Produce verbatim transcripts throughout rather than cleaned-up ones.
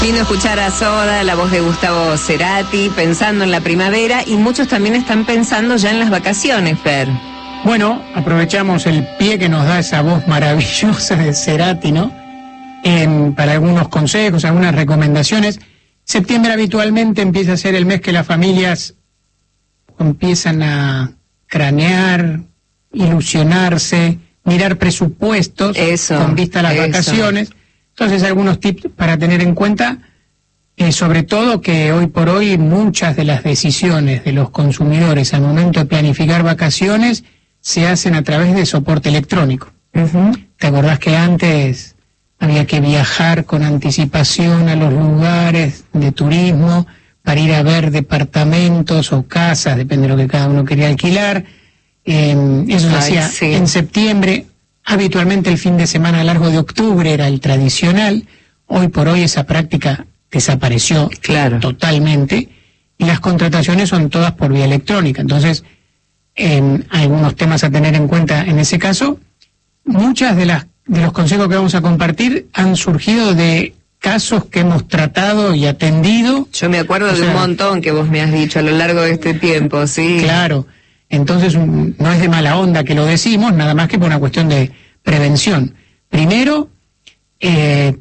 Lindo escuchar a Soda, la voz de Gustavo Cerati, pensando en la primavera, y muchos también están pensando ya en las vacaciones, Fer. Bueno, aprovechamos el pie que nos da esa voz maravillosa de Cerati, ¿no? En, para algunos consejos, algunas recomendaciones. Septiembre habitualmente empieza a ser el mes que las familias empiezan a cranear, ilusionarse, mirar presupuestos eso, con vista a las eso. vacaciones. Entonces, algunos tips para tener en cuenta, eh, sobre todo que hoy por hoy muchas de las decisiones de los consumidores al momento de planificar vacaciones se hacen a través de soporte electrónico. Uh-huh. ¿Te acordás que antes había que viajar con anticipación a los lugares de turismo para ir a ver departamentos o casas, depende de lo que cada uno quería alquilar? Eh, eso se hacía sí. en septiembre. Habitualmente el fin de semana largo de octubre era el tradicional. Hoy por hoy esa práctica desapareció claro. totalmente y las contrataciones son todas por vía electrónica. Entonces, eh, algunos temas a tener en cuenta en ese caso. Muchas de las de los consejos que vamos a compartir han surgido de casos que hemos tratado y atendido. Yo me acuerdo o de sea, un montón que vos me has dicho a lo largo de este tiempo, sí. Claro. Entonces, no es de mala onda que lo decimos, nada más que por una cuestión de prevención. Primero, eh,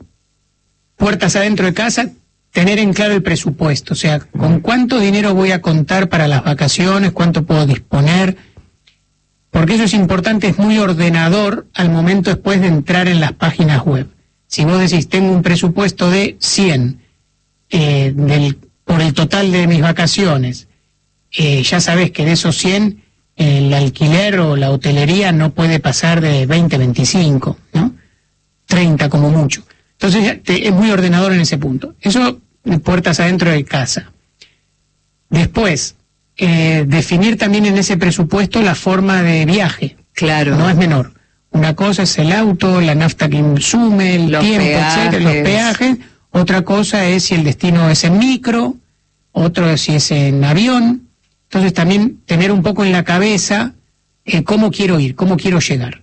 puertas adentro de casa, tener en claro el presupuesto, o sea, con cuánto dinero voy a contar para las vacaciones, cuánto puedo disponer, porque eso es importante, es muy ordenador al momento después de entrar en las páginas web. Si vos decís, tengo un presupuesto de cien eh, del, por el total de mis vacaciones, Eh, ya sabes que de esos cien, el alquiler o la hotelería no puede pasar de veinte, veinticinco, ¿no? treinta como mucho. Entonces te, es muy ordenador en ese punto. Eso de puertas adentro de casa. Después, eh, definir también en ese presupuesto la forma de viaje. Claro. No es menor. Una cosa es el auto, la nafta que insume, el los tiempo, peajes. etcétera, los peajes. Otra cosa es si el destino es en micro, otro es si es en avión. Entonces también tener un poco en la cabeza eh, cómo quiero ir, cómo quiero llegar.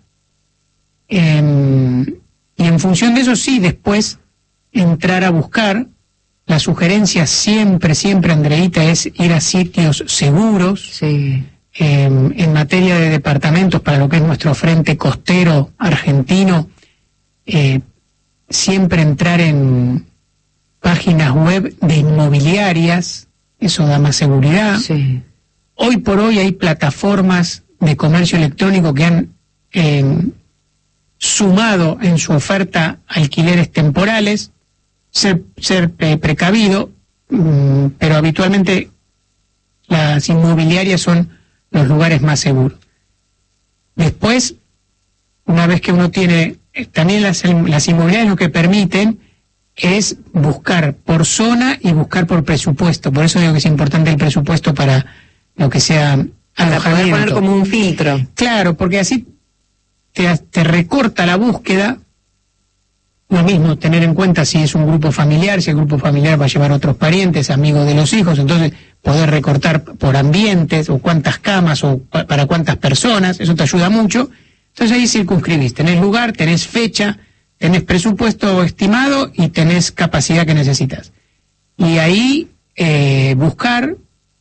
Eh, y en función de eso sí, después entrar a buscar. La sugerencia siempre, siempre, Andreita, es ir a sitios seguros. Sí. Eh, en materia de departamentos, para lo que es nuestro frente costero argentino, eh, siempre entrar en páginas web de inmobiliarias, eso da más seguridad. Sí. Hoy por hoy hay plataformas de comercio electrónico que han eh, sumado en su oferta alquileres temporales, ser, ser eh, precavido, mmm, pero habitualmente las inmobiliarias son los lugares más seguros. Después, una vez que uno tiene, eh, también las, las inmobiliarias lo que permiten es buscar por zona y buscar por presupuesto. Por eso digo que es importante el presupuesto para lo que sea para alojamiento. Poder poner como un filtro. Claro, porque así te, te recorta la búsqueda. Lo mismo, tener en cuenta si es un grupo familiar, si el grupo familiar va a llevar otros parientes, amigos de los hijos, entonces poder recortar por ambientes, o cuántas camas, o para cuántas personas, eso te ayuda mucho. Entonces ahí circunscribís, tenés lugar, tenés fecha, tenés presupuesto estimado y tenés capacidad que necesitas. Y ahí eh, buscar.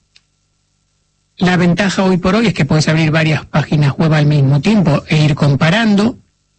La ventaja hoy por hoy es que puedes abrir varias páginas web al mismo tiempo e ir comparando,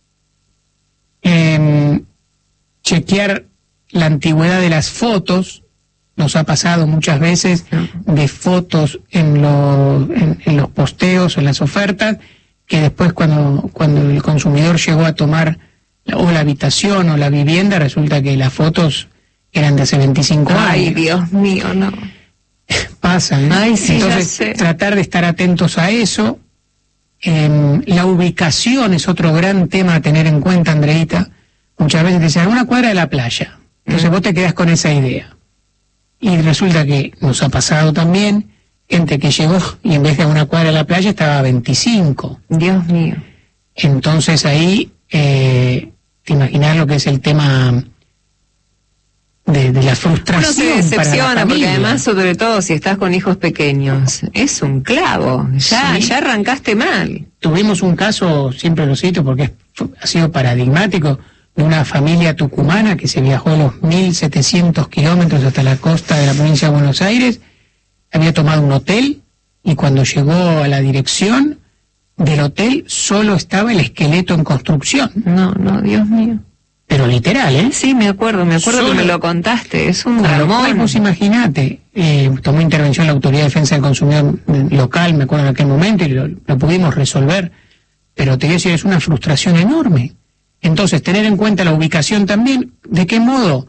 eh, chequear la antigüedad de las fotos. Nos ha pasado muchas veces de fotos en, lo, en, en los posteos, en las ofertas, que después cuando, cuando el consumidor llegó a tomar o la habitación o la vivienda, resulta que las fotos eran de hace veinticinco años. Ay, Dios mío, no. Pasa, ¿eh? Ay, sí, entonces tratar de estar atentos a eso. Eh, la ubicación es otro gran tema a tener en cuenta, Andreita. Muchas veces te dicen, una cuadra de la playa. Entonces mm. vos te quedás con esa idea. Y resulta que nos ha pasado también gente que llegó y en vez de a una cuadra de la playa estaba a veinticinco. Dios mío. Entonces ahí, eh, te imaginas lo que es el tema de, de la frustración. Uno se decepciona para la porque familia. además, sobre todo si estás con hijos pequeños, es un clavo, ya, Sí. ya arrancaste mal. Tuvimos un caso, siempre lo cito porque es, ha sido paradigmático, de una familia tucumana que se viajó los mil setecientos kilómetros hasta la costa de la provincia de Buenos Aires, había tomado un hotel y cuando llegó a la dirección del hotel solo estaba el esqueleto en construcción. No, no, Dios mío. Pero literal, ¿eh? Sí, me acuerdo, me acuerdo Solo, que me lo contaste, es un dramón. dramón. Vos imaginate, eh, tomó intervención la Autoridad de Defensa del Consumidor local, me acuerdo en aquel momento, y lo, lo pudimos resolver, pero te voy a decir, es una frustración enorme. Entonces, tener en cuenta la ubicación también, ¿de qué modo?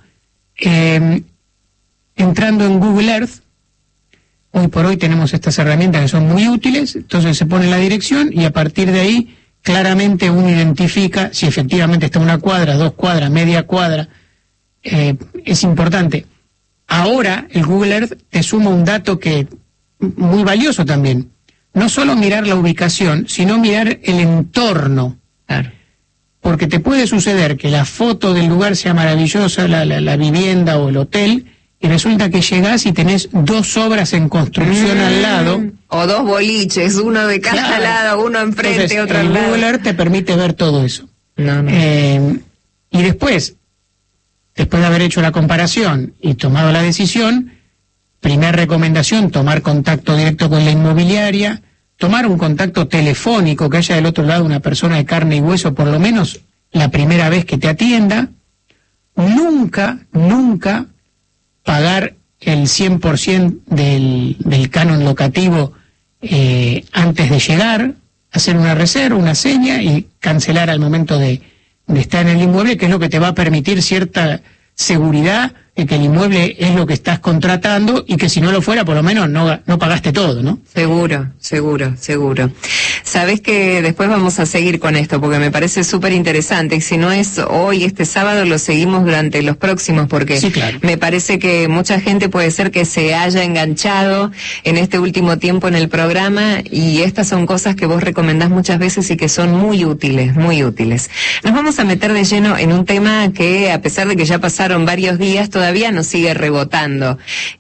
Eh, entrando en Google Earth, hoy por hoy tenemos estas herramientas que son muy útiles, entonces se pone la dirección y a partir de ahí claramente uno identifica si efectivamente está una cuadra, dos cuadras, media cuadra. Eh, es importante. Ahora el Google Earth te suma un dato que muy valioso también. No solo mirar la ubicación, sino mirar el entorno. Claro. Porque te puede suceder que la foto del lugar sea maravillosa, la, la, la vivienda o el hotel, y resulta que llegás y tenés dos obras en construcción mm, al lado. O dos boliches, uno de cada claro. lado, uno enfrente, Entonces, otro al al lado. El Google Earth te permite ver todo eso. No, no. Eh, y después, después de haber hecho la comparación y tomado la decisión, primera recomendación, tomar contacto directo con la inmobiliaria, tomar un contacto telefónico, que haya del otro lado una persona de carne y hueso, por lo menos la primera vez que te atienda. Nunca, nunca pagar el cien por ciento del, del canon locativo eh, antes de llegar, hacer una reserva, una seña y cancelar al momento de, de estar en el inmueble, que es lo que te va a permitir cierta seguridad de que el inmueble es lo que estás contratando y que si no lo fuera, por lo menos no, no pagaste todo, ¿no? Seguro, seguro, seguro. Sabés que después vamos a seguir con esto porque me parece súper interesante y si no es hoy, este sábado, lo seguimos durante los próximos porque sí, claro. Me parece que mucha gente puede ser que se haya enganchado en este último tiempo en el programa y estas son cosas que vos recomendás muchas veces y que son muy útiles, muy útiles. Nos vamos a meter de lleno en un tema que a pesar de que ya pasaron varios días, todavía nos sigue rebotando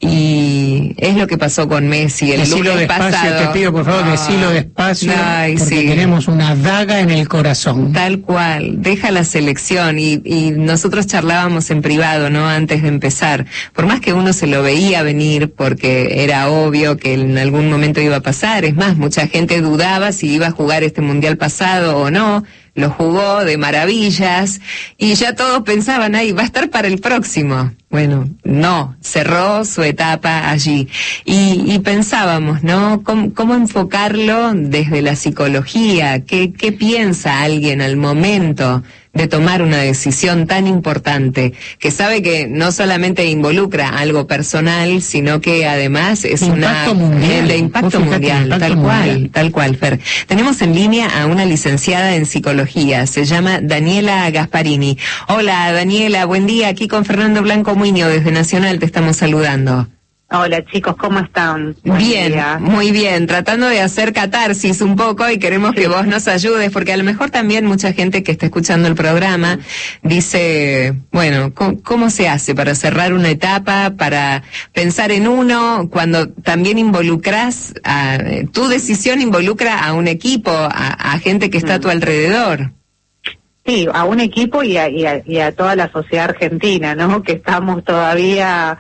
y es lo que pasó con Messi el decilo lunes despacio, pasado. Te pido por favor, ah, decilo despacio ay, porque sí. tenemos una daga en el corazón. Tal cual, deja la selección y, y nosotros charlábamos en privado, ¿no? Antes de empezar, por más que uno se lo veía venir porque era obvio que en algún momento iba a pasar, es más, mucha gente dudaba si iba a jugar este mundial pasado o no. Lo jugó de maravillas y ya todos pensaban, ahí va a estar para el próximo. Bueno, no, cerró su etapa allí. Y, y pensábamos, ¿no? ¿Cómo, cómo enfocarlo desde la psicología? ¿Qué, qué piensa alguien al momento de tomar una decisión tan importante, que sabe que no solamente involucra algo personal, sino que además es impacto una mundial. de impacto mundial, impacto tal mundial. cual, tal cual, Fer. Tenemos en línea a una licenciada en psicología, se llama Daniela Gasparini. Hola, Daniela, buen día, aquí con Fernando Blanco Muñoz desde Nacional te estamos saludando. Hola chicos, ¿cómo están? Buen bien, día. Muy bien, tratando de hacer catarsis un poco y queremos sí. que vos nos ayudes, porque a lo mejor también mucha gente que está escuchando el programa dice, bueno, ¿cómo, cómo se hace para cerrar una etapa, para pensar en uno, cuando también involucras, a, tu decisión involucra a un equipo, a, a gente que está mm. a tu alrededor? Sí, a un equipo y a, y a, y a toda la sociedad argentina, ¿no? Que estamos todavía...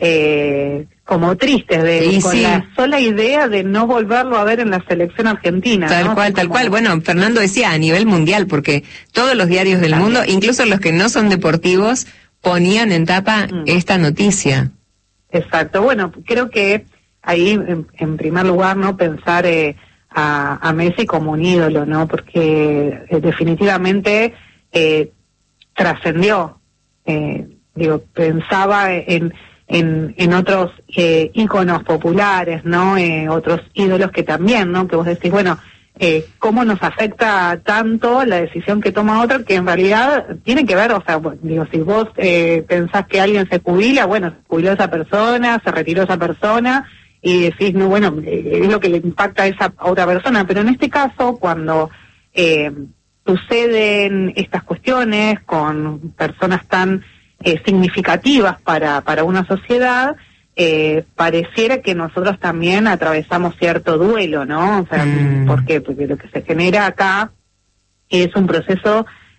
Eh, como tristes de sí, con sí. la sola idea de no volverlo a ver en la selección argentina. Tal ¿no? cual, Como... tal cual. Bueno, Fernando decía a nivel mundial, porque todos los diarios del También. mundo, incluso los que no son deportivos, ponían en tapa mm. esta noticia. Exacto. Bueno, creo que ahí, en, en primer lugar, no pensar eh, a, a Messi como un ídolo, ¿no? Porque eh, definitivamente eh, trascendió. Eh, digo, pensaba en en, en otros eh, íconos populares, ¿no? Eh, otros ídolos que también, ¿no? Que vos decís, bueno, eh, cómo nos afecta tanto la decisión que toma otro, que en realidad tiene que ver, o sea, digo, si vos eh, pensás que alguien se jubila, bueno, se jubiló esa persona, se retiró esa persona, y decís, no, bueno, eh, es lo que le impacta a esa otra persona, pero en este caso, cuando eh, suceden estas cuestiones con personas tan Eh, significativas para, para una sociedad, eh, pareciera que nosotros también atravesamos cierto duelo, ¿no? O sea, mm. ¿por qué? Porque lo que se genera acá es un proceso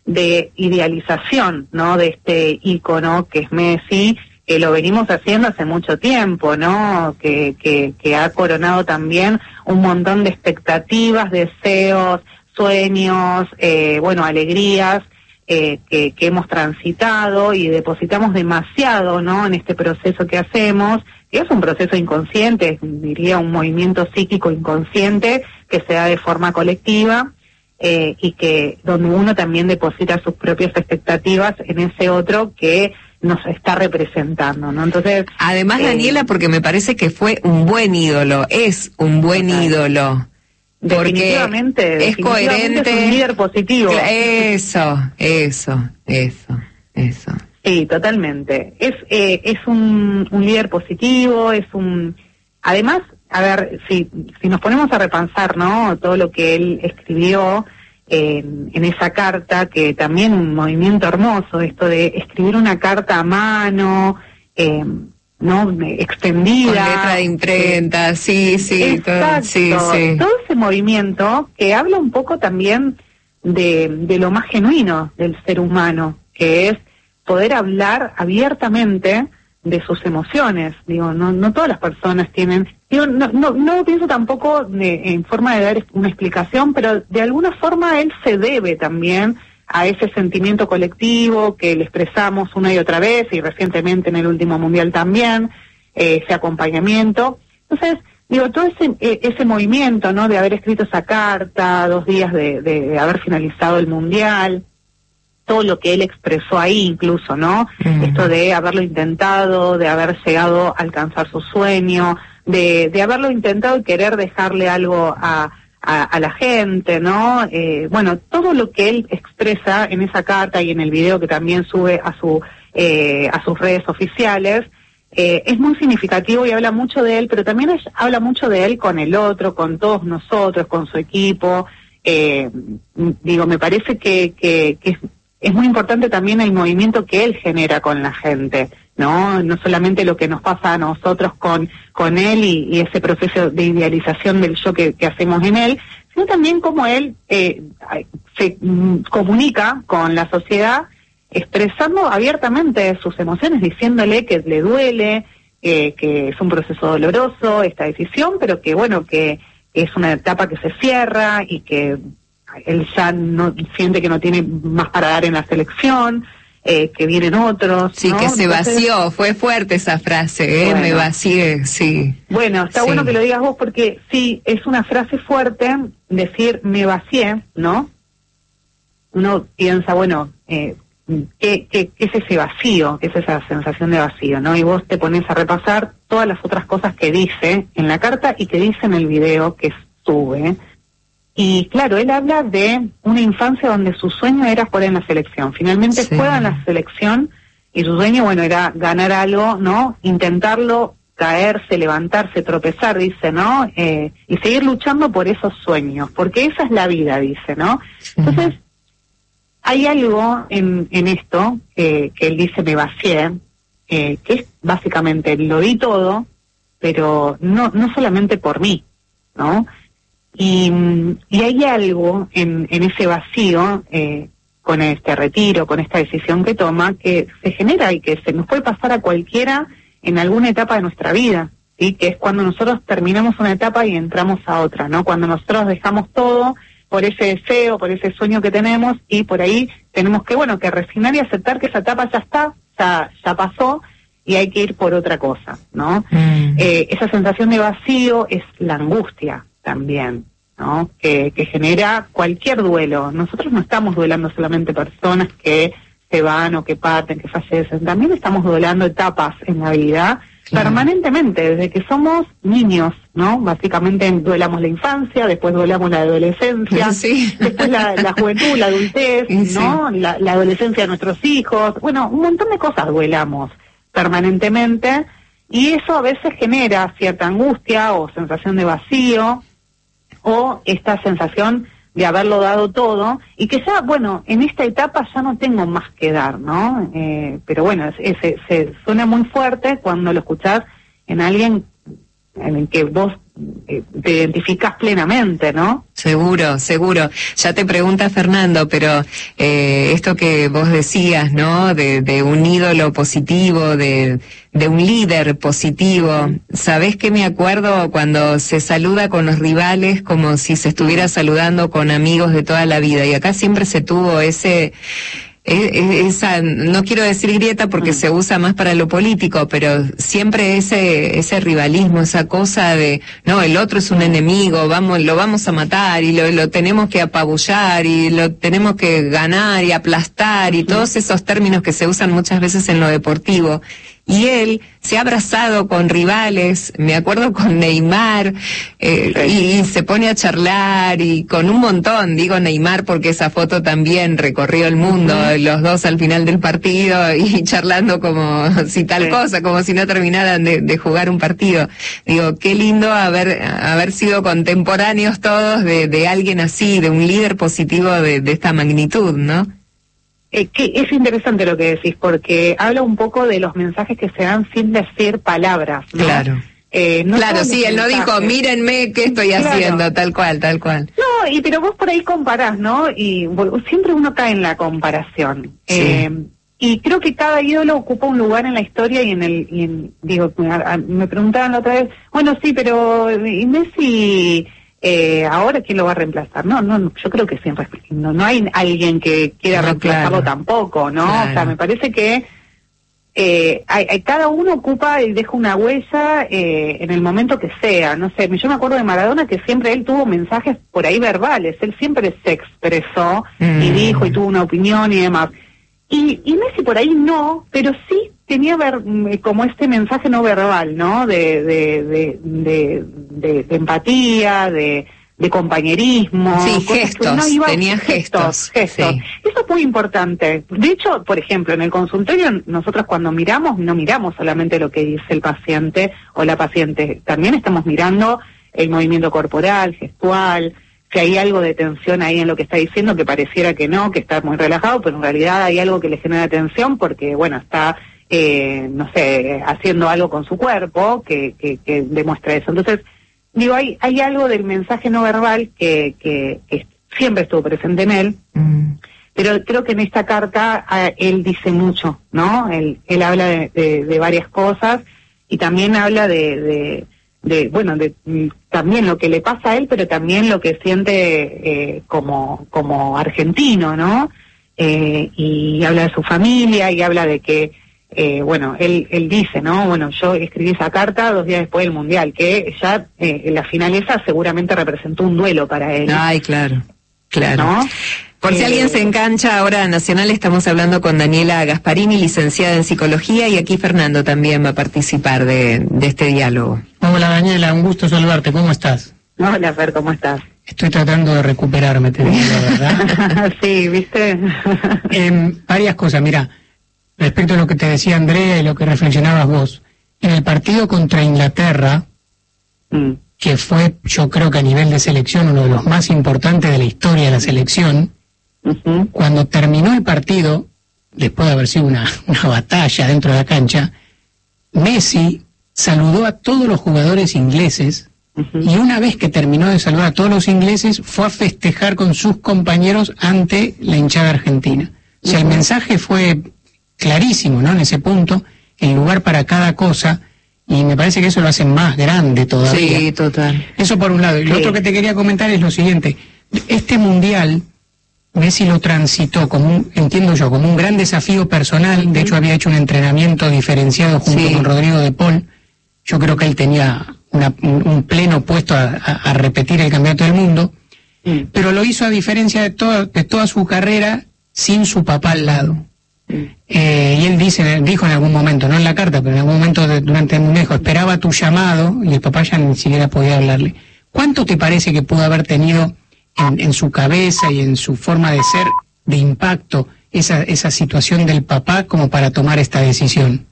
de idealización, ¿no? De este ícono que es Messi, que lo venimos haciendo hace mucho tiempo, ¿no? Que, que, que ha coronado también un montón de expectativas, deseos, sueños, eh, bueno, alegrías, eh, que, que hemos transitado y depositamos demasiado, ¿no? En este proceso que hacemos, que es un proceso inconsciente, diría un movimiento psíquico inconsciente que se da de forma colectiva, eh, y que donde uno también deposita sus propias expectativas en ese otro que nos está representando, ¿no? Entonces, además, eh, Daniela, porque me parece que fue un buen ídolo, es un buen total. ídolo. Definitivamente, es coherente, es un líder positivo. Eso, eso, eso, eso. Sí, totalmente. Es eh, es un, un líder positivo, es un... Además, a ver, si si nos ponemos a repensar, ¿no? Todo lo que él escribió eh, en esa carta, que también un movimiento hermoso, esto de escribir una carta a mano, eh, ¿no? Extendida. Con letra de imprenta, eh, sí, sí. Exacto. Todo, sí, sí. Todo ese movimiento que habla un poco también de, de lo más genuino del ser humano, que es poder hablar abiertamente de sus emociones. Digo, no no todas las personas tienen... Digo, no no, no pienso tampoco de, en forma de dar una explicación, pero de alguna forma él se debe también a ese sentimiento colectivo que le expresamos una y otra vez, y recientemente en el último mundial también, eh, ese acompañamiento. Entonces, digo, todo ese eh, ese movimiento, ¿no?, de haber escrito esa carta, dos días de, de, de haber finalizado el mundial, todo lo que él expresó ahí incluso, ¿no? Mm. Esto de haberlo intentado, de haber llegado a alcanzar su sueño, de, de haberlo intentado y querer dejarle algo a, a, a la gente, ¿no? Eh, bueno, todo lo que él expresa en esa carta y en el video que también sube a su eh, a sus redes oficiales, eh, es muy significativo y habla mucho de él, pero también es, habla mucho de él con el otro, con todos nosotros, con su equipo. Eh, digo, me parece que, que, que es Es muy importante también el movimiento que él genera con la gente, ¿no? No solamente lo que nos pasa a nosotros con con él y, y ese proceso de idealización del yo que, que hacemos en él, sino también cómo él eh, se mm, comunica con la sociedad, expresando abiertamente sus emociones, diciéndole que le duele, eh, que es un proceso doloroso esta decisión, pero que bueno, que, que es una etapa que se cierra y que él ya no siente que no tiene más para dar en la selección, eh, que vienen otros. Sí, ¿no? Que se Entonces, vació, fue fuerte esa frase, ¿eh? Bueno, me vacié, sí. Bueno, está sí. bueno que lo digas vos, porque sí, es una frase fuerte decir me vacié, ¿no? Uno piensa, bueno, eh, ¿qué, qué, ¿qué es ese vacío? ¿Qué es esa sensación de vacío, no? Y vos te pones a repasar todas las otras cosas que dice en la carta y que dice en el video que sube. Y claro, él habla de una infancia donde su sueño era jugar en la selección. Finalmente sí. juega en la selección y su sueño, bueno, era ganar algo, ¿no? Intentarlo, caerse, levantarse, tropezar, dice, ¿no? Eh, y seguir luchando por esos sueños, porque esa es la vida, dice, ¿no? Sí. Entonces, hay algo en, en esto eh, que él dice, me vacié, eh, que es básicamente, lo di todo, pero no, no solamente por mí, ¿no? Y, y hay algo en, en ese vacío, eh, con este retiro, con esta decisión que toma, que se genera y que se nos puede pasar a cualquiera en alguna etapa de nuestra vida, ¿sí? Que es cuando nosotros terminamos una etapa y entramos a otra, ¿no? Cuando nosotros dejamos todo por ese deseo, por ese sueño que tenemos, y por ahí tenemos que, bueno, que resignar y aceptar que esa etapa ya está, ya, ya pasó, y hay que ir por otra cosa, ¿no? Mm. Eh, esa sensación de vacío es la angustia también, ¿no? Que, que genera cualquier duelo. Nosotros no estamos duelando solamente personas que se van o que parten, que fallecen, también estamos duelando etapas en la vida, claro, permanentemente, desde que somos niños, ¿no? Básicamente duelamos la infancia, después duelamos la adolescencia, sí. después la, la juventud, la adultez, ¿no? Sí. La, la adolescencia de nuestros hijos, bueno, un montón de cosas duelamos permanentemente, y eso a veces genera cierta angustia o sensación de vacío, o esta sensación de haberlo dado todo, y que ya, bueno, en esta etapa ya no tengo más que dar, ¿no? Eh, pero bueno, es, es, se suena muy fuerte cuando lo escuchás en alguien en el que vos eh, te identificás plenamente, ¿no? Seguro, seguro. Ya te pregunta Fernando, pero eh, esto que vos decías, ¿no? De, de un ídolo positivo, de, de un líder positivo. ¿Sabés qué me acuerdo cuando se saluda con los rivales como si se estuviera saludando con amigos de toda la vida? Y acá siempre se tuvo ese... esa, no quiero decir grieta porque se usa más para lo político, pero siempre ese ese rivalismo, esa cosa de, no, el otro es un enemigo, vamos, lo vamos a matar y lo, lo tenemos que apabullar y lo tenemos que ganar y aplastar y todos esos términos que se usan muchas veces en lo deportivo. Y él se ha abrazado con rivales, me acuerdo con Neymar, eh, sí. y, y se pone a charlar y con un montón, digo Neymar porque esa foto también recorrió el mundo, uh-huh. los dos al final del partido y charlando como si tal sí. cosa, como si no terminaran de, de jugar un partido. Digo, qué lindo haber haber sido contemporáneos todos de, de alguien así, de un líder positivo de, de esta magnitud, ¿no? Eh, que es interesante lo que decís, porque habla un poco de los mensajes que se dan sin decir palabras, ¿no? Claro. Eh, no claro, sí, él no dijo, mírenme qué estoy claro. haciendo, tal cual, tal cual. No, y pero vos por ahí comparás, ¿no? Y bueno, siempre uno cae en la comparación. Sí. Eh, y creo que cada ídolo ocupa un lugar en la historia y en el, y en, digo, me preguntaban la otra vez, bueno, sí, pero ¿y Messi... Eh, ahora quién lo va a reemplazar? No, no, yo creo que siempre no, no hay alguien que quiera no, reemplazarlo claro. tampoco, ¿no? Claro. O sea, me parece que eh, hay, hay, cada uno ocupa y deja una huella eh, en el momento que sea. No sé, yo me acuerdo de Maradona que siempre él tuvo mensajes por ahí verbales, él siempre se expresó mm. y dijo y tuvo una opinión y demás. Y, y Messi por ahí no, pero sí tenía ver, como este mensaje no verbal, ¿no? De de de de, de, de empatía, de, de compañerismo. Sí, gestos, no iba, tenía gestos. Gestos, gestos. Sí. Eso es muy importante. De hecho, por ejemplo, en el consultorio nosotros cuando miramos, no miramos solamente lo que dice el paciente o la paciente, también estamos mirando el movimiento corporal, gestual, si hay algo de tensión ahí en lo que está diciendo, que pareciera que no, que está muy relajado, pero en realidad hay algo que le genera tensión porque, bueno, está... Eh, no sé, haciendo algo con su cuerpo que, que, que demuestra eso. Entonces, digo, hay hay algo del mensaje no verbal que, que, que siempre estuvo presente en él, mm. pero creo que en esta carta a, él dice mucho, ¿no? Él, él habla de, de, de varias cosas y también habla de, de, de bueno, de también lo que le pasa a él, pero también lo que siente eh, como, como argentino, ¿no? Eh, y habla de su familia y habla de que Eh, bueno, él él dice, ¿no? Bueno, yo escribí esa carta dos días después del Mundial, que ya eh, la final esa seguramente representó un duelo para él. Ay, claro, claro. ¿No? Por si eh, alguien se engancha, ahora Nacional estamos hablando con Daniela Gasparini, licenciada en Psicología, y aquí Fernando también va a participar de, de este diálogo. Hola Daniela, un gusto saludarte, ¿cómo estás? Hola Fer, ¿cómo estás? Estoy tratando de recuperarme, te digo la verdad. Sí, ¿viste? eh, varias cosas, mira. Respecto a lo que te decía Andrea y lo que reflexionabas vos, en el partido contra Inglaterra, mm. que fue, yo creo que a nivel de selección, uno de los más importantes de la historia de la selección, uh-huh. cuando terminó el partido, después de haber sido una, una batalla dentro de la cancha, Messi saludó a todos los jugadores ingleses, uh-huh. y una vez que terminó de saludar a todos los ingleses, fue a festejar con sus compañeros ante la hinchada argentina. O sea, uh-huh. el mensaje fue... clarísimo, ¿no? En ese punto, el lugar para cada cosa, y me parece que eso lo hace más grande todavía. Sí, total. Eso por un lado. Y sí. Lo otro que te quería comentar es lo siguiente. Este Mundial, Messi lo transitó, como un, entiendo yo, como un gran desafío personal. De hecho, había hecho un entrenamiento diferenciado junto sí. con Rodrigo de Paul. Yo creo que él tenía una, un pleno puesto a, a, a repetir el campeonato del mundo. Sí. Pero lo hizo a diferencia de, to- de toda su carrera, sin su papá al lado. Eh, y él dice, dijo en algún momento, no en la carta, pero en algún momento de, durante el Mundial, esperaba tu llamado y el papá ya ni siquiera podía hablarle. ¿Cuánto te parece que pudo haber tenido en, en su cabeza y en su forma de ser de impacto esa, esa situación del papá como para tomar esta decisión?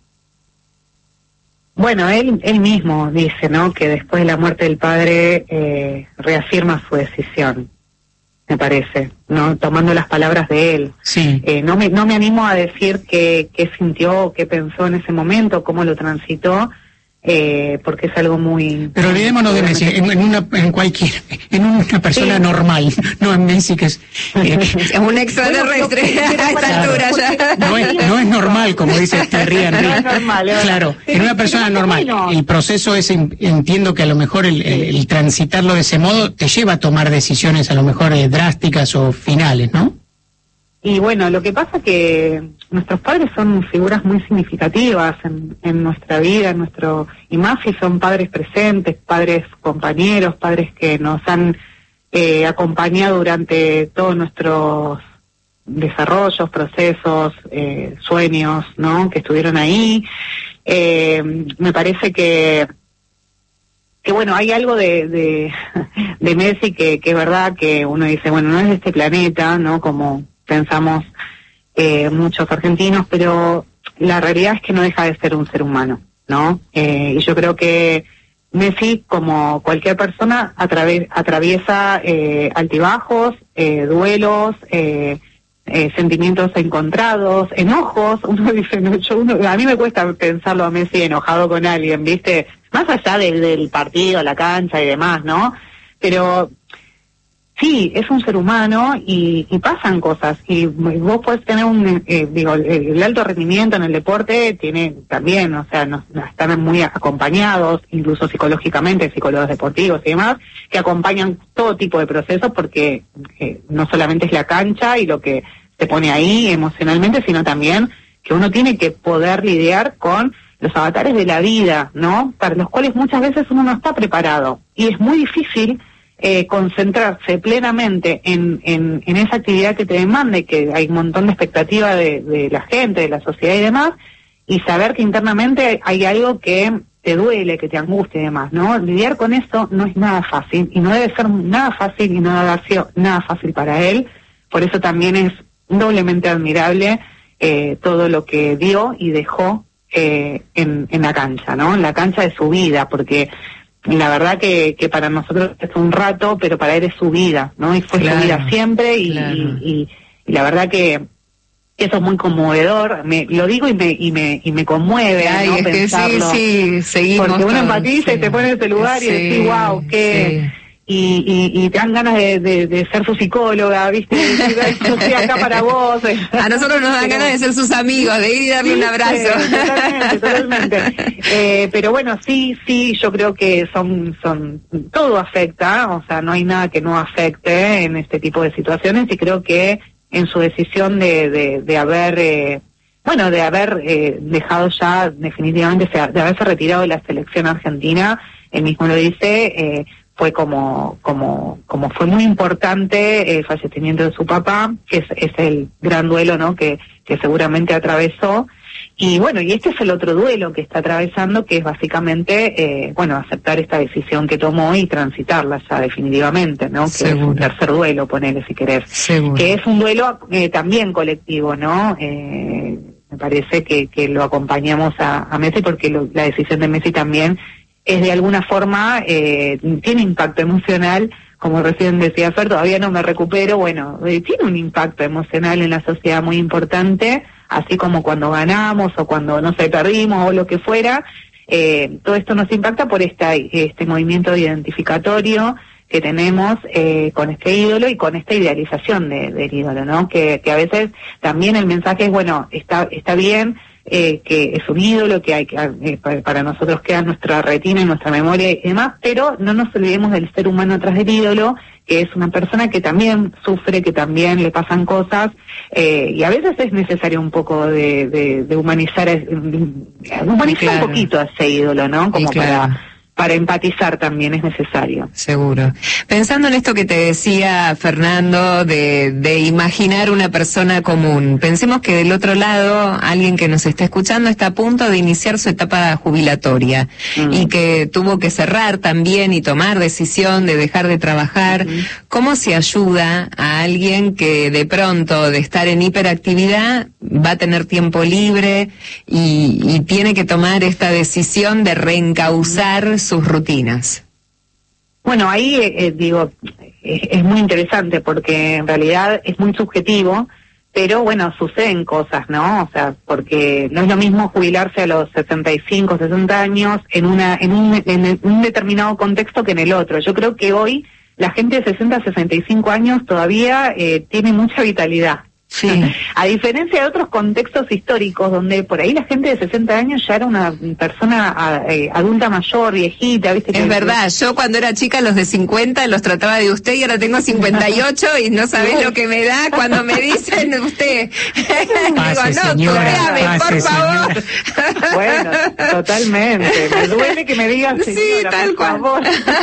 Bueno, él él mismo dice, ¿no?, que después de la muerte del padre eh, reafirma su decisión. Me parece, no, tomando las palabras de él. Sí. Eh, no me no me animo a decir qué qué sintió, qué pensó en ese momento, cómo lo transitó, eh, porque es algo muy... Pero olvidémonos de Messi, en, en una en cualquier, en una persona sí. normal, no en Messi que es... Eh, es un extraterrestre bueno, a esta altura ya. No es, no es normal, como dice Thierry Henry. No es normal, es claro, en una persona normal, el proceso es, entiendo que a lo mejor el, el, el transitarlo de ese modo te lleva a tomar decisiones a lo mejor eh, drásticas o finales, ¿no? Y bueno, lo que pasa que nuestros padres son figuras muy significativas en, en nuestra vida, en nuestro y más si son padres presentes, padres compañeros, padres que nos han eh, acompañado durante todos nuestros desarrollos, procesos, eh, sueños, ¿no? Que estuvieron ahí. Eh, me parece que que bueno, hay algo de de, de Messi que, que es verdad que uno dice, bueno, no es de este planeta, ¿no? Como pensamos eh, muchos argentinos, pero la realidad es que no deja de ser un ser humano, ¿no? Eh, y yo creo que Messi, como cualquier persona, atraves, atraviesa eh, altibajos, eh, duelos, eh, eh, sentimientos encontrados, enojos. Uno dice, no, yo uno, a mí me cuesta pensarlo a Messi enojado con alguien, ¿viste? Más allá del, del partido, la cancha y demás, ¿no? Pero sí, es un ser humano y, y pasan cosas. Y vos podés tener un, eh, digo, el, el alto rendimiento en el deporte tiene también, o sea, nos, están muy acompañados, incluso psicológicamente, psicólogos deportivos y demás, que acompañan todo tipo de procesos porque eh, no solamente es la cancha y lo que se pone ahí emocionalmente, sino también que uno tiene que poder lidiar con los avatares de la vida, ¿no? Para los cuales muchas veces uno no está preparado. Y es muy difícil Eh, concentrarse plenamente en, en, en esa actividad que te demande, que hay un montón de expectativa de, de la gente, de la sociedad y demás, y saber que internamente hay algo que te duele, que te angustia y demás, ¿no? Lidiar con eso no es nada fácil, y no debe ser nada fácil y no debe haber sido nada fácil para él. Por eso también es doblemente admirable eh, todo lo que dio y dejó eh, en, en la cancha, ¿no? En la cancha de su vida, porque la verdad que, que para nosotros es un rato, pero para él es su vida, ¿no? Y fue claro, su vida siempre y, claro. y, y, y la verdad que eso es muy conmovedor. Me, lo digo y me y me y me conmueve, Ay, ¿no? Es Pensarlo. Que sí, sí, seguimos porque uno con, empatiza sí, y te pone en ese lugar sí, y decís, wow, qué... Sí. Y, y, y te dan ganas de, de, de ser su psicóloga, ¿viste? Yo estoy acá para vos. A nosotros nos dan pero, ganas de ser sus amigos, de ir y darle sí, un abrazo. Totalmente, totalmente. Eh, pero bueno, sí, sí, yo creo que son, son, todo afecta, o sea, no hay nada que no afecte en este tipo de situaciones y creo que en su decisión de, de, de haber, eh, bueno, de haber eh, dejado ya definitivamente, de haberse retirado de la selección argentina, él mismo lo dice, eh, fue como como como fue muy importante el fallecimiento de su papá, que es, es el gran duelo, ¿no? que que seguramente atravesó, y bueno, y este es el otro duelo que está atravesando, que es básicamente eh, bueno, aceptar esta decisión que tomó y transitarla ya definitivamente, ¿no? Que Seguro. Es un tercer duelo, ponele si querés. Seguro. Que es un duelo eh, también colectivo, ¿no? Eh, me parece que que lo acompañamos a, a Messi porque lo, la decisión de Messi también es de alguna forma, eh, tiene impacto emocional, como recién decía Fer, todavía no me recupero, bueno, eh, tiene un impacto emocional en la sociedad muy importante, así como cuando ganamos o cuando, no sé, perdimos o lo que fuera, eh, todo esto nos impacta por esta, este movimiento identificatorio que tenemos eh, con este ídolo y con esta idealización de, del ídolo, ¿no? Que, que a veces también el mensaje es, bueno, está, está bien, Eh, que es un ídolo, que hay que eh, para nosotros queda en nuestra retina, en nuestra memoria y demás, pero no nos olvidemos del ser humano atrás del ídolo, que es una persona que también sufre, que también le pasan cosas, eh, y a veces es necesario un poco de, de, de humanizar, de humanizar claro. un poquito a ese ídolo, ¿no? Como claro. para... para empatizar también es necesario. Seguro. Pensando en esto que te decía Fernando, de, de imaginar una persona común, pensemos que del otro lado, alguien que nos está escuchando está a punto de iniciar su etapa jubilatoria mm. y que tuvo que cerrar también y tomar decisión de dejar de trabajar. Mm-hmm. ¿Cómo se ayuda a alguien que de pronto, de estar en hiperactividad, va a tener tiempo libre y, y tiene que tomar esta decisión de reencauzar mm. sus rutinas? Bueno, ahí eh, digo, es, es muy interesante porque en realidad es muy subjetivo, pero bueno, suceden cosas, ¿no? O sea, porque no es lo mismo jubilarse a los sesenta y cinco, sesenta años en una en un, en un determinado contexto que en el otro. Yo creo que hoy la gente de sesenta, sesenta y cinco años todavía eh, tiene mucha vitalidad. Sí. A diferencia de otros contextos históricos donde por ahí la gente de sesenta años ya era una persona eh, adulta mayor, viejita, ¿viste? Es que, verdad, yo cuando era chica los de cincuenta los trataba de usted y ahora tengo cincuenta y ocho y no sabés lo que me da cuando me dicen usted. Pase, Digo, no, señora, coreame, pase, por favor. Señora. Bueno, totalmente. Me duele que me digan señora, sí, tal por favor.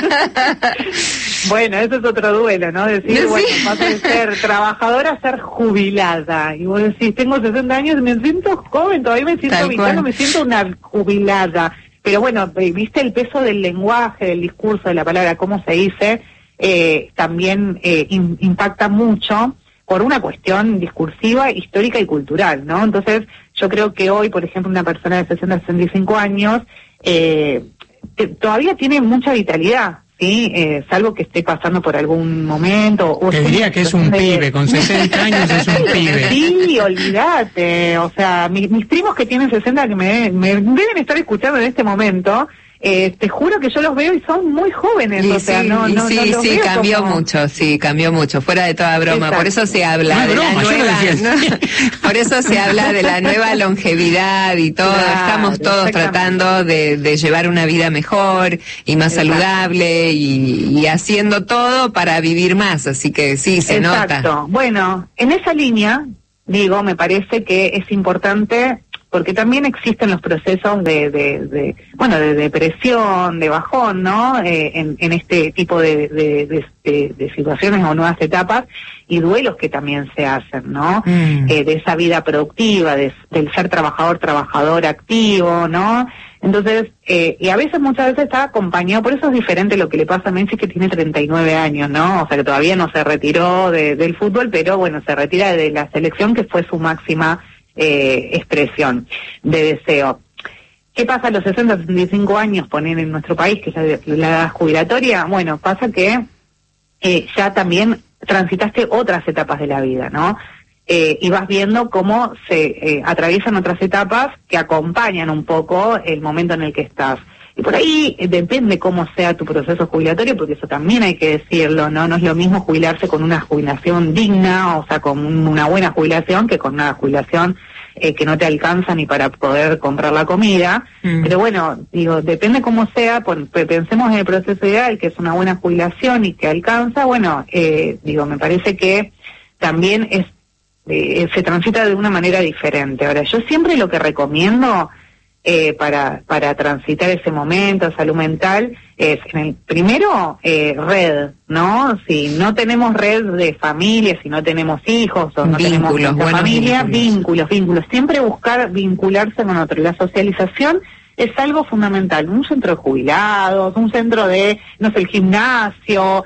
Bueno, eso es otro duelo, ¿no? Decir, Sí. bueno, paso de ser trabajadora a ser jubilada. Y vos decís, tengo sesenta años y me siento joven, todavía me siento Tal vital, cual. me siento una jubilada. Pero bueno, viste el peso del lenguaje, del discurso, de la palabra, cómo se dice, eh, también eh, in, impacta mucho por una cuestión discursiva, histórica y cultural, ¿no? Entonces, yo creo que hoy, por ejemplo, una persona de sesenta, sesenta y cinco años, eh, te, todavía tiene mucha vitalidad. Sí, eh, salvo que esté pasando por algún momento. O Te diría que es un de... pibe, con sesenta años es un pibe. Sí, olvídate. O sea, mi, mis primos que tienen sesenta, que me, me deben estar escuchando en este momento, eh, te juro que yo los veo y son muy jóvenes. Y o sea, sí, no, y no, sí, no los sí, veo cambió como... mucho, sí, cambió mucho, fuera de toda broma. Exacto. Por eso se habla No es de broma, la yo lo nueva, decía. ¿no? Por eso se habla de la nueva longevidad y todo. Claro, Estamos todos exactamente. tratando de, de llevar una vida mejor y más Exacto. saludable y, y haciendo todo para vivir más. Así que sí, se Exacto. nota. Bueno, en esa línea, digo, me parece que es importante, porque también existen los procesos de, de, de bueno, de depresión, de bajón, ¿no? Eh, en, en este tipo de, de, de, de, de situaciones o nuevas etapas, y duelos que también se hacen, ¿no? Mm. Eh, de esa vida productiva, de, del ser trabajador, trabajador activo, ¿no? Entonces, eh, y a veces, muchas veces está acompañado, por eso es diferente lo que le pasa a Messi, que tiene treinta y nueve años, ¿no? O sea, que todavía no se retiró de, del fútbol, pero bueno, se retira de la selección, que fue su máxima eh, expresión de deseo. ¿Qué pasa a los sesenta, sesenta y cinco años, poner en nuestro país, que es la, la edad jubilatoria? Bueno, pasa que eh, ya también transitaste otras etapas de la vida, ¿no? Eh, y vas viendo cómo se eh, atraviesan otras etapas que acompañan un poco el momento en el que estás. Y por ahí eh, depende cómo sea tu proceso jubilatorio, porque eso también hay que decirlo, ¿no? No es lo mismo jubilarse con una jubilación digna, o sea, con un, una buena jubilación, que con una jubilación eh, que no te alcanza ni para poder comprar la comida. Mm. Pero bueno, digo, depende cómo sea, por, pensemos en el proceso ideal, que es una buena jubilación y que alcanza. Bueno, eh, digo, me parece que también es Eh, se transita de una manera diferente. Ahora, yo siempre lo que recomiendo eh, para para transitar ese momento, salud mental, es, en el, primero, eh, red, ¿no? Si no tenemos red de familia, si no tenemos hijos o no vínculos, tenemos buenos familia, vínculos. vínculos, vínculos. Siempre buscar vincularse con otro. La socialización es algo fundamental. Un centro de jubilados, un centro de, no sé, el gimnasio,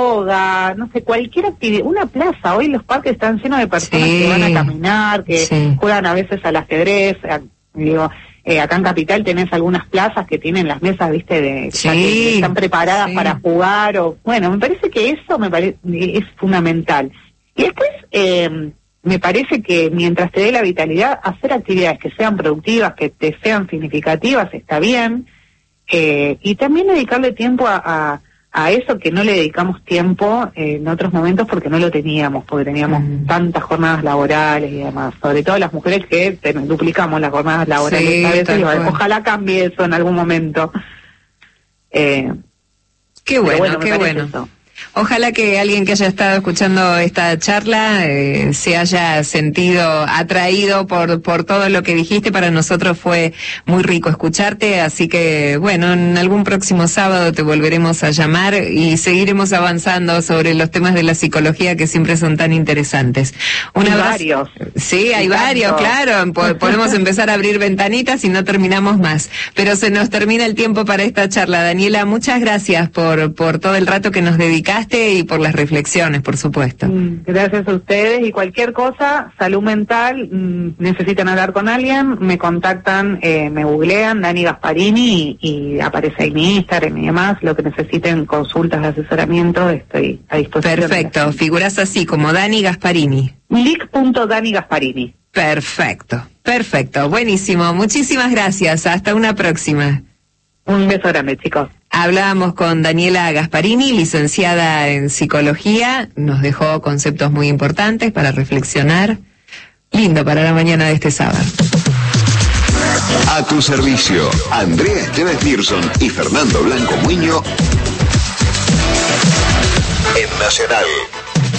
yoga, no sé, cualquier actividad, una plaza. Hoy los parques están llenos de personas sí, que van a caminar, que sí. juegan a veces al ajedrez. A, digo, eh, acá en Capital tenés algunas plazas que tienen las mesas, viste, de sí, que están preparadas sí. para jugar. O bueno, me parece que eso me parece es fundamental. Y después, eh, me parece que mientras te dé la vitalidad, hacer actividades que sean productivas, que te sean significativas, está bien. Eh, y también dedicarle tiempo a, a, a eso que no le dedicamos tiempo eh, en otros momentos porque no lo teníamos, porque teníamos mm. tantas jornadas laborales y demás. Sobre todo las mujeres que ten, duplicamos las jornadas laborales sí, a veces. Y, bueno. Ojalá cambie eso en algún momento. Eh, qué bueno, bueno qué bueno. Eso. Ojalá que alguien que haya estado escuchando esta charla eh, se haya sentido atraído por por todo lo que dijiste. Para nosotros fue muy rico escucharte, así que bueno, en algún próximo sábado te volveremos a llamar y seguiremos avanzando sobre los temas de la psicología que siempre son tan interesantes. Un hay abrazo. varios. Sí, hay y varios, tanto. claro. Podemos empezar a abrir ventanitas y no terminamos más. Pero se nos termina el tiempo para esta charla. Daniela, muchas gracias por por todo el rato que nos dedicaste. comunicaste y por las reflexiones, por supuesto. Gracias a ustedes, y cualquier cosa, salud mental, mmm, necesitan hablar con alguien, me contactan, eh, me googlean, Dani Gasparini, y, y aparece ahí mi Instagram y demás, lo que necesiten, consultas de asesoramiento, estoy a disposición. Perfecto, figuras así como Dani Gasparini. lic punto dani gasparini. Perfecto, perfecto, buenísimo, muchísimas gracias, hasta una próxima. Un beso grande, chicos. Hablábamos con Daniela Gasparini, licenciada en psicología, nos dejó conceptos muy importantes para reflexionar. Lindo para la mañana de este sábado. A tu servicio, Andrea Esteves Pearson y Fernando Blanco Muño en Nacional.